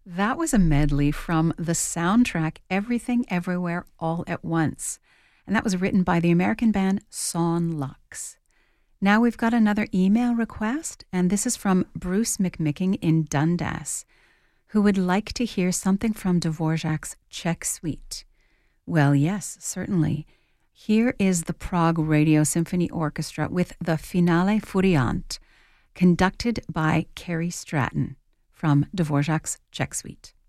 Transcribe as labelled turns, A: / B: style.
A: That was a medley from the soundtrack Everything Everywhere All at Once, and that was written by the American band Son Lux. Now we've got another email request, and this is from Bruce McMicking in Dundas, who would like to hear something from Dvorak's Czech Suite. Well, yes, certainly. Here is the Prague Radio Symphony Orchestra with the Finale Furiant, conducted by Carrie Stratton from Dvorak's Czech Suite.